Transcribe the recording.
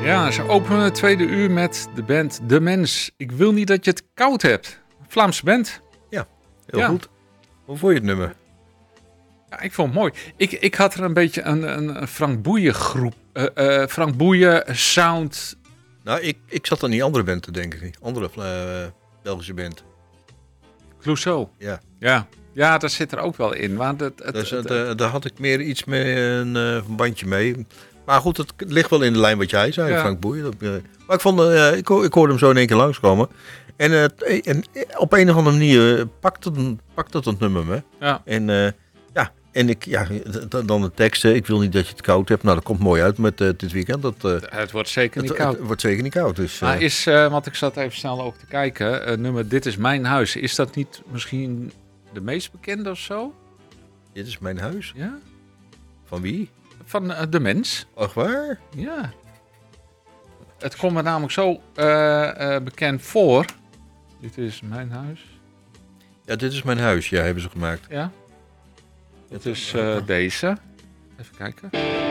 Ja, ze openen het tweede uur met de band De Mens. Ik wil niet dat je het koud hebt. Vlaamse band. Heel goed. Hoe vond je het nummer? Ja, ik vond het mooi. Ik had er een beetje een Frank Boeien groep. Frank Boeien sound. Nou, ik zat aan die andere band te denken. Die andere Belgische band. Clouseau. Ja. Ja, dat zit er ook wel in. Want Daar had ik meer iets mee, een bandje mee. Maar goed, het ligt wel in de lijn wat jij zei, Ja. Frank Boeien. Maar ik vond, ik hoorde hem zo in één keer langskomen. En op een of andere manier pakt het nummer me. Ja. Dan de teksten. Ik wil niet dat je het koud hebt. Nou, dat komt mooi uit met dit weekend. Het wordt zeker niet koud. Het wordt zeker niet koud. Dus, Maar want ik zat even snel ook te kijken. Nummer Dit is mijn huis. Is dat niet misschien de meest bekende of zo? Dit is mijn huis. Ja? Van wie? Van De Mens. Ach, waar? Ja. Het komt me namelijk zo bekend voor. Dit is mijn huis. Ja, dit is mijn huis. Ja, hebben ze gemaakt. Ja. Het is deze. Even kijken.